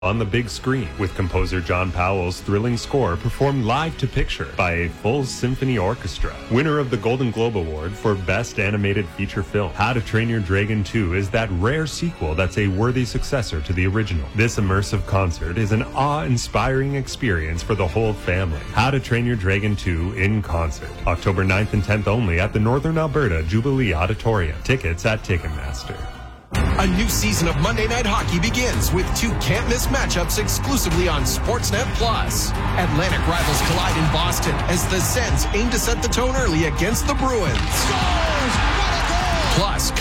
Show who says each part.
Speaker 1: on the big screen, with composer John Powell's thrilling score performed live to picture by a full symphony orchestra. Winner of the Golden Globe Award for Best Animated Feature Film, How to Train Your Dragon 2 is that rare sequel that's a worthy successor to the original. This immersive concert is an awe-inspiring experience for the whole family. How to Train Your Dragon 2 in concert, October 9th and 10th only at the Northern Alberta Jubilee Auditorium. Tickets at Ticketmaster.
Speaker 2: A new season of Monday Night Hockey begins with two can't-miss matchups exclusively on Sportsnet Plus. Atlantic rivals collide in Boston as the Sens aim to set the tone early against the Bruins. Scores! What a goal! Plus,